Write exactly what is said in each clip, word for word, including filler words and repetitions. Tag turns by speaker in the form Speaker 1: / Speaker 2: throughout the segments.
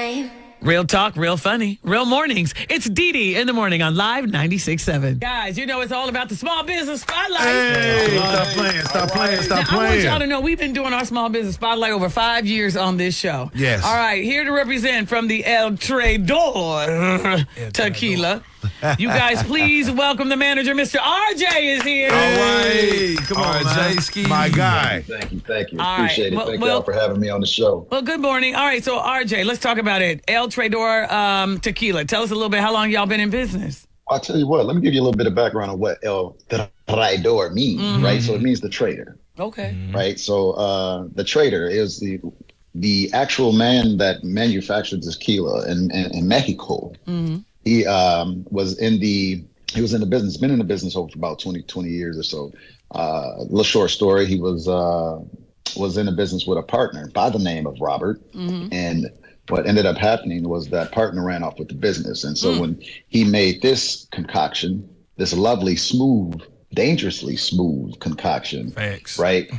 Speaker 1: time.
Speaker 2: Real talk, real funny, real mornings. It's Dee Dee in the morning on Live ninety-six point seven. Guys, you know it's all about the small business spotlight.
Speaker 3: Hey, stop playing, stop playing, stop
Speaker 2: now,
Speaker 3: playing.
Speaker 2: I want y'all to know we've been doing our small business spotlight over five years on this show.
Speaker 3: Yes.
Speaker 2: All right, here to represent from the El Traidor Tequila. You guys, please welcome the manager, Mister R J is here.
Speaker 3: All right, come on,
Speaker 4: R J
Speaker 3: man.
Speaker 4: Ski.
Speaker 3: My guy.
Speaker 5: Thank you, thank you.
Speaker 2: All right,
Speaker 5: Appreciate
Speaker 2: well-
Speaker 5: it. Thank
Speaker 2: well-
Speaker 5: y'all for having me on the show.
Speaker 2: Well, good morning. All right, so R J, let's talk about it. El Traidor um, Tequila. Tell us a little bit how long y'all been in business.
Speaker 5: I'll tell you what, let me give you a little bit of background on what El Traidor means,
Speaker 2: Mm-hmm.
Speaker 5: right? So it means the trader,
Speaker 2: Okay.
Speaker 5: right? So uh, the trader is the the actual man that manufactured tequila in, in, in Mexico.
Speaker 2: Mm-hmm.
Speaker 5: He um, was in the he was in the business, been in the business over about twenty, twenty years or so. Uh, a little short story. He was uh, was in the business with a partner by the name of Robert,
Speaker 2: Mm-hmm.
Speaker 5: and what ended up happening was that partner ran off with the business. And so
Speaker 2: Mm.
Speaker 5: when he made this concoction, this lovely, smooth, dangerously smooth concoction,
Speaker 4: Facts.
Speaker 5: right?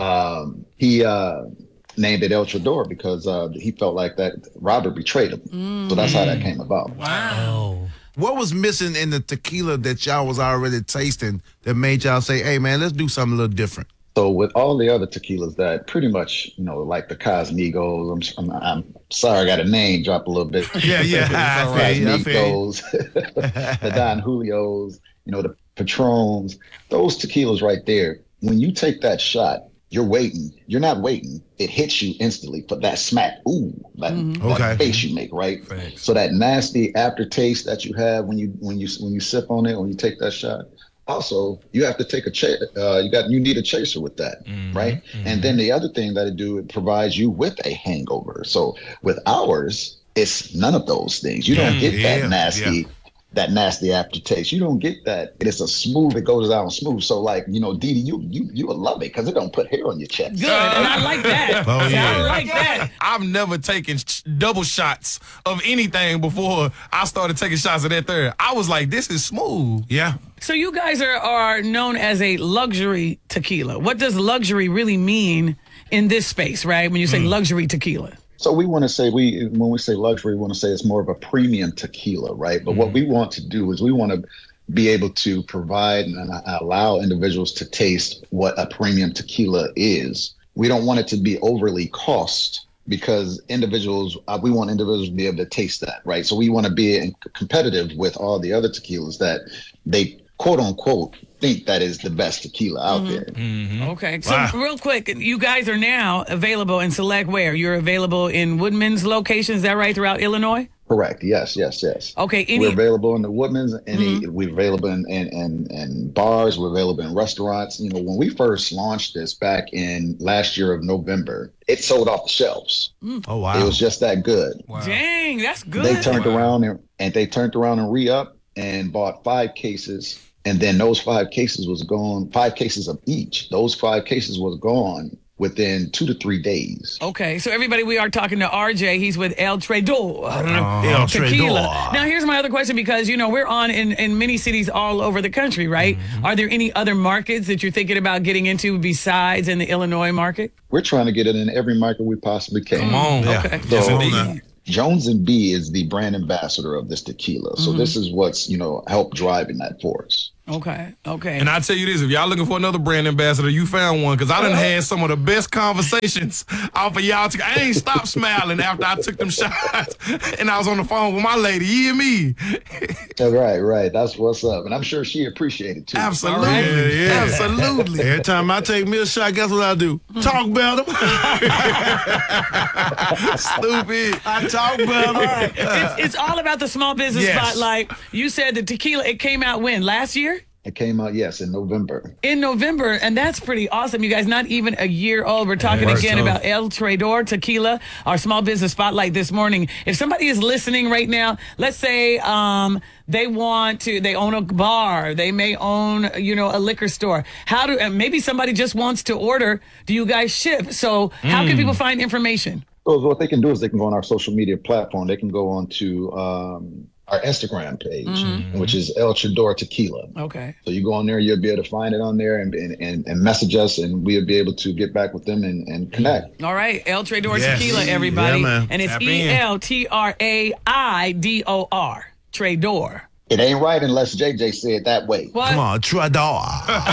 Speaker 5: um, he uh, named it El Traidor because uh, he felt like that Robert betrayed him. So that's how that came about.
Speaker 2: Wow.
Speaker 3: What was missing in the tequila that y'all was already tasting that made y'all say, hey, man, let's do something a little different?
Speaker 5: So with all the other tequilas that pretty much, you know, like the Cosmigos, I'm, I'm, I'm sorry, I got a name drop a little bit.
Speaker 3: Yeah, yeah, I feel you, I feel you.
Speaker 5: Cosmigos, the Don Julios, you know, the Patrons, those tequilas right there. When you take that shot, you're waiting. You're not waiting. It hits you instantly for that smack. Ooh, that, that
Speaker 3: Okay.
Speaker 5: face you make, right?
Speaker 4: Thanks.
Speaker 5: So that nasty aftertaste that you have when you when you when you sip on it, when you take that shot. Also, you have to take a cha- uh, you got you need a chaser with that, right? And then the other thing that it do, it provides you with a hangover. So with ours, it's none of those things. You don't get
Speaker 3: yeah,
Speaker 5: that nasty, that nasty aftertaste. You don't get that. It's a smooth. It goes down smooth. So like you know, Dee Dee, you you you will love it because it don't put hair on your chest.
Speaker 2: Good, and I like that.
Speaker 3: Oh, yeah.
Speaker 2: I like that.
Speaker 4: I've never taken sh- double shots of anything before I started taking shots of that third. I was like, this is smooth.
Speaker 3: Yeah.
Speaker 2: So you guys are, are known as a luxury tequila. What does luxury really mean in this space, right? When you say luxury tequila.
Speaker 5: So we want to say we when we say luxury, we want to say it's more of a premium tequila, right? But what we want to do is we want to be able to provide and allow individuals to taste what a premium tequila is. We don't want it to be overly cost because individuals, uh, we want individuals to be able to taste that, right? So we want to be in- competitive with all the other tequilas that they quote unquote think that is the best tequila out there.
Speaker 2: Okay. So
Speaker 3: Wow.
Speaker 2: real quick, you guys are now available in select where? You're available in Woodman's locations, is that right, throughout Illinois?
Speaker 5: Correct. Yes, yes, yes.
Speaker 2: Okay. Any,
Speaker 5: We're available in the Woodman's, any we're available in, in, in, in bars, we're available in restaurants. You know, when we first launched this back in last year of November, it sold off the shelves.
Speaker 3: Oh, wow.
Speaker 5: It was just that good.
Speaker 4: Wow.
Speaker 2: Dang, that's good.
Speaker 5: They turned around and, and they turned around and re-up and bought five cases. And then those five cases was gone, five cases of each. Those five cases was gone within two to three days.
Speaker 2: Okay, so everybody, we are talking to R J. He's with El Traidor.
Speaker 3: El
Speaker 2: Tequila.
Speaker 3: Traidor.
Speaker 2: Now, here's my other question because, you know, we're on in, in many cities all over the country, right? Are there any other markets that you're thinking about getting into besides in the Illinois market?
Speaker 5: We're trying to get it in every market we possibly can.
Speaker 4: Come on.
Speaker 3: Yeah.
Speaker 2: Okay.
Speaker 4: Yes,
Speaker 5: So,
Speaker 4: indeed.
Speaker 5: Jones and B is the brand ambassador of this tequila. So this is what's, you know, helped driving that for us.
Speaker 2: Okay, okay.
Speaker 4: And I tell you this, if y'all looking for another brand ambassador, you found one, because I done had some of the best conversations off of y'all. T- I ain't stopped smiling after I took them shots, and I was on the phone with my lady, you and me.
Speaker 5: Yeah, right, right. That's what's up. And I'm sure she appreciated it too.
Speaker 4: Absolutely.
Speaker 3: Yeah, yeah.
Speaker 4: Absolutely.
Speaker 3: Every time I take me a shot, guess what I do? Talk about him.
Speaker 4: Stupid.
Speaker 3: I talk about him.
Speaker 2: it's, it's all about the small business
Speaker 3: Yes.
Speaker 2: spotlight. You said the tequila, it came out when? Last year?
Speaker 5: It came out, yes, in November.
Speaker 2: In November, and that's pretty awesome. You guys, not even a year old. We're talking
Speaker 3: Yeah,
Speaker 2: again
Speaker 3: so-
Speaker 2: about El Traidor Tequila, our small business spotlight this morning. If somebody is listening right now, let's say um, they want to, they own a bar, they may own, you know, a liquor store. How do, and maybe somebody just wants to order. Do you guys ship? So how can people find information?
Speaker 5: So what they can do is they can go on our social media platform. They can go on to um, our Instagram page,
Speaker 2: Mm-hmm.
Speaker 5: which is El Trador Tequila.
Speaker 2: Okay.
Speaker 5: So you go on there, you'll be able to find it on there and and, and, and message us, and we'll be able to get back with them and, and connect.
Speaker 2: All right. El Trador
Speaker 3: Yes.
Speaker 2: Tequila, everybody.
Speaker 3: Yeah, man.
Speaker 2: And it's
Speaker 4: Tap
Speaker 2: E
Speaker 4: in.
Speaker 2: L T R A I D O R. Trador.
Speaker 5: It ain't right unless J J said it that way.
Speaker 2: What?
Speaker 3: Come on, Trador.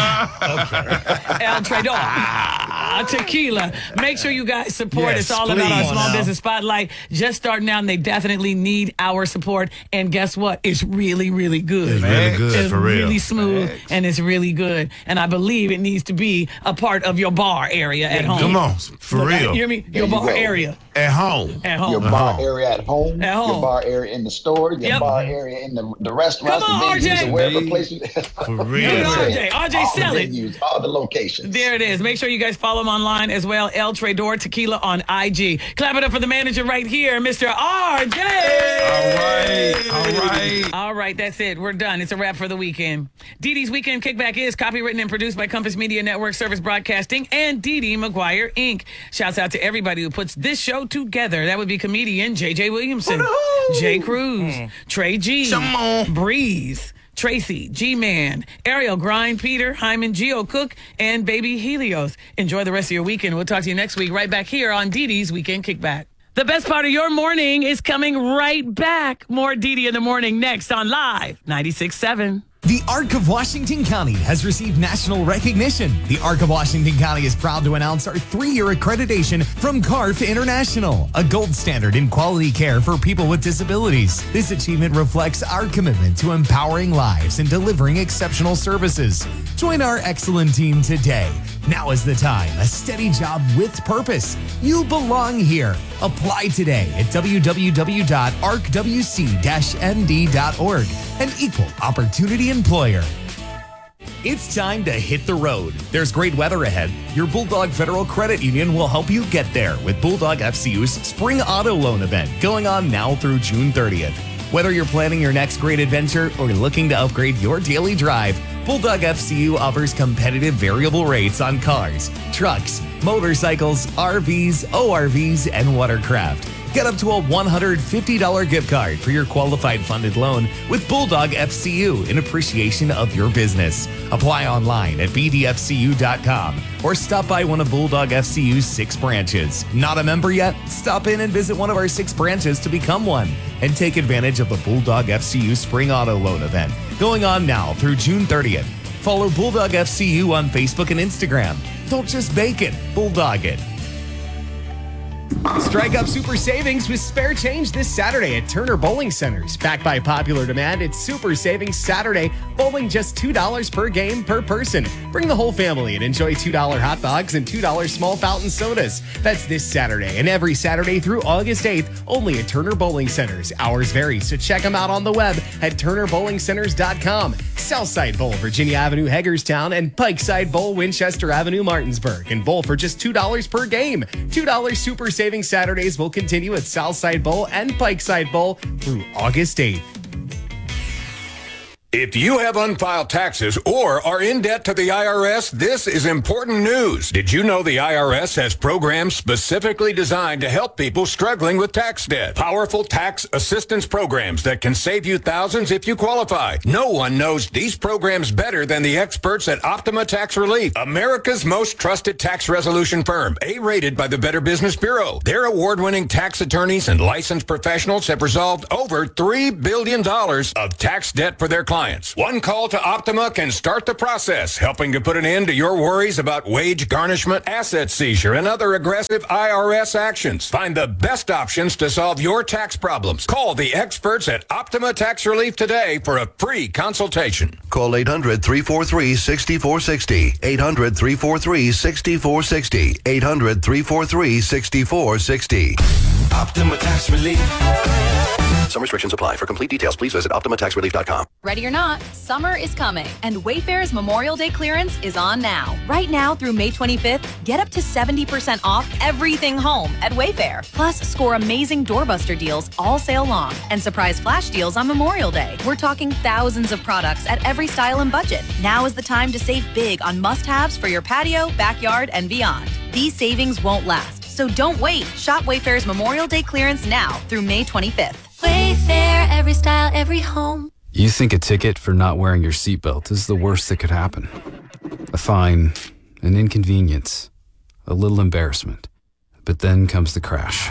Speaker 2: El Trador Tequila. Make sure you guys support.
Speaker 3: Yes,
Speaker 2: it's all about our
Speaker 3: please.
Speaker 2: small
Speaker 3: Now.
Speaker 2: business spotlight. Just starting out, and they definitely need our support. And guess what? It's really, really good.
Speaker 3: It's really good,
Speaker 2: It's
Speaker 3: for real.
Speaker 2: really smooth, and it's really good. And I believe it needs to be a part of your bar area at home.
Speaker 3: Come on, for
Speaker 2: Look,
Speaker 3: real.
Speaker 2: You hear me?
Speaker 5: There
Speaker 2: Your
Speaker 5: you
Speaker 2: bar
Speaker 5: go.
Speaker 2: area
Speaker 3: At home.
Speaker 2: at
Speaker 5: Your
Speaker 2: home.
Speaker 5: bar area at home,
Speaker 2: At home.
Speaker 5: your bar area in the store, your
Speaker 2: Yep.
Speaker 5: bar area in the, the restaurants,
Speaker 2: Come on,
Speaker 5: the venues,
Speaker 2: R J.
Speaker 5: or wherever place you.
Speaker 3: For
Speaker 2: Come
Speaker 3: real.
Speaker 2: on, R J. R J,
Speaker 5: all
Speaker 2: sell
Speaker 5: the
Speaker 2: it.
Speaker 5: venues, all the locations.
Speaker 2: There it is. Make sure you guys follow him online as well. El Trador Tequila on I G. Clap it up for the manager right here, Mister R J.
Speaker 4: All right. All right.
Speaker 2: All right, that's it. We're done. It's a wrap for the weekend. Dee Dee's Weekend Kickback is copywritten and produced by Compass Media Network Service Broadcasting and Dee Dee McGuire, Incorporated. Shouts out to everybody who puts this show together. That would be comedian J J Williamson, Jay Cruz, Trey G,
Speaker 3: Come on.
Speaker 2: Breeze, Tracy, G-Man, Ariel, Grind, Peter, Hyman, Geo Cook, and Baby Helios. Enjoy the rest of your weekend. We'll talk to you next week right back here on Dee Dee's Weekend Kickback. The best part of your morning is coming right back. More Dee Dee in the morning next on Live ninety-six point seven.
Speaker 1: The Arc of Washington County has received national recognition. The Arc of Washington County is proud to announce our three-year accreditation from C A R F International, a gold standard in quality care for people with disabilities. This achievement reflects our commitment to empowering lives and delivering exceptional services. Join our excellent team today. Now is the time. A steady job with purpose. You belong here. Apply today at w w w dot arc w c dash m d dot org. An equal opportunity employer. It's time to hit the road. There's great weather ahead. Your Bulldog Federal Credit Union will help you get there with Bulldog F C U's Spring Auto Loan event going on now through June thirtieth. Whether you're planning your next great adventure or looking to upgrade your daily drive, Bulldog F C U offers competitive variable rates on cars, trucks, motorcycles, R Vs, O R Vs, and watercraft. Get up to a one hundred fifty dollars gift card for your qualified funded loan with Bulldog F C U in appreciation of your business. Apply online at b d f c u dot com or stop by one of Bulldog F C U's six branches. Not a member yet? Stop in and visit one of our six branches to become one and take advantage of the Bulldog F C U Spring Auto Loan event going on now through June thirtieth. Follow Bulldog F C U on Facebook and Instagram. Don't just bake it, Bulldog it. Strike up super savings with spare change this Saturday at Turner Bowling Centers. Backed by popular demand, it's Super Savings Saturday. Bowling just two dollars per game per person. Bring the whole family and enjoy two dollar hot dogs and two dollar small fountain sodas. That's this Saturday and every Saturday through August eighth, only at Turner Bowling Centers. Hours vary, so check them out on the web at turner bowling centers dot com. Southside Bowl, Virginia Avenue, Hagerstown, and Pikeside Bowl, Winchester Avenue, Martinsburg. And bowl for just two dollars per game. two dollar Super Savings Saturdays will continue at Southside Bowl and Pikeside Bowl through August eighth.
Speaker 6: If you have unfiled taxes or are in debt to the I R S, this is important news. Did you know the I R S has programs specifically designed to help people struggling with tax debt? Powerful tax assistance programs that can save you thousands if you qualify. No one knows these programs better than the experts at Optima Tax Relief, America's most trusted tax resolution firm, A-rated by the Better Business Bureau. Their award-winning tax attorneys and licensed professionals have resolved over three billion dollars of tax debt for their clients. One call to Optima can start the process, helping to put an end to your worries about wage garnishment, asset seizure, and other aggressive I R S actions. Find the best options to solve your tax problems. Call the experts at Optima Tax Relief today for a free consultation.
Speaker 7: Call eight hundred, three four three, six four six zero. eight hundred, three four three, six four six zero. eight hundred, three four three, six four six zero.
Speaker 8: Optima Tax Relief.
Speaker 7: Some restrictions apply. For complete details, please visit optima tax relief dot com.
Speaker 9: Ready or not, summer is coming, and Wayfair's Memorial Day clearance is on now. Right now through May twenty-fifth, get up to seventy percent off everything home at Wayfair. Plus, score amazing doorbuster deals all sale long and surprise flash deals on Memorial Day. We're talking thousands of products at every style and budget. Now is the time to save big on must-haves for your patio, backyard, and beyond. These savings won't last, so don't wait. Shop Wayfair's Memorial Day clearance now through May twenty-fifth.
Speaker 10: Wayfair. Wayfair, every style, every home.
Speaker 11: You think a ticket for not wearing your seatbelt is the worst that could happen. A fine, an inconvenience, a little embarrassment. But then comes the crash.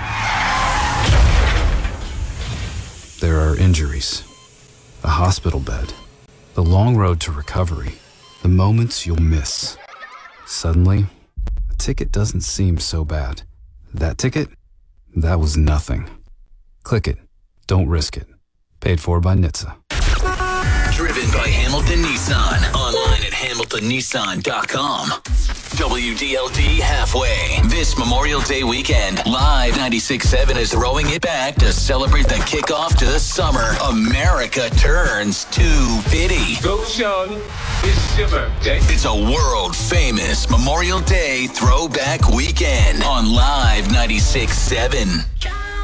Speaker 11: There are injuries, a hospital bed, the long road to recovery, the moments you'll miss. Suddenly, a ticket doesn't seem so bad. That ticket? That was nothing. Click it. Don't risk it. Paid for by N H T S A.
Speaker 12: Driven by Hamilton Nissan. Online at hamilton nissan dot com. W D L D Halfway. This Memorial Day weekend, Live ninety-six point seven is throwing it back to celebrate the kickoff to the summer. America turns two fifty.
Speaker 8: Go, Sean. It's your birthday.
Speaker 12: It's a world-famous Memorial Day throwback weekend on Live ninety-six point seven.